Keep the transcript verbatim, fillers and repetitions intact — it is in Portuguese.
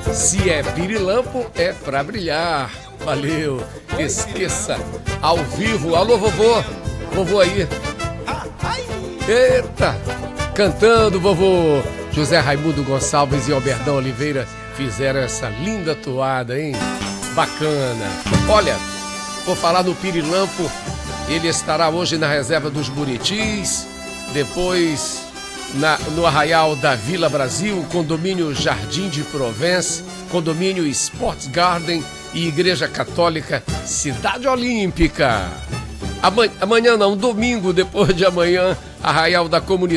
Se é pirilampo, é pra brilhar. Valeu. Esqueça. Ao vivo. Alô, vovô. Vovô aí. Eita. Cantando, vovô. José Raimundo Gonçalves e Alberdão Oliveira fizeram essa linda toada, hein? Bacana. Olha, vou falar no pirilampo. Ele estará hoje na reserva dos Buritis. Depois na, no Arraial da Vila Brasil, condomínio Jardim de Provence, condomínio Sports Garden e Igreja Católica Cidade Olímpica. Amanhã, amanhã não, domingo, depois de amanhã, Arraial da Comunidade.